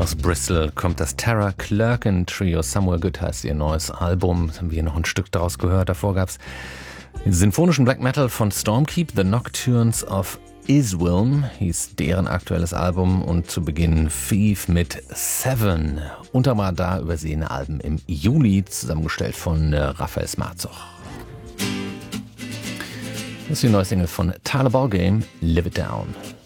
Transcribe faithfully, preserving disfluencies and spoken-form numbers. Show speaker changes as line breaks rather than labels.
Aus Bristol kommt das Tara Clerkin Trio. Somewhere Good heißt ihr neues Album. Jetzt haben wir hier noch ein Stück daraus gehört. Davor gab es den symphonischen Black Metal von Stormkeep. The Nocturnes of Iswilm hieß deren aktuelles Album. Und zu Beginn Thief mit Seven. Unter mal da übersehene Alben im Juli, zusammengestellt von äh, Raphael Smarzoch. Das ist die neue Single von Tyler Ballgame, Live It Down.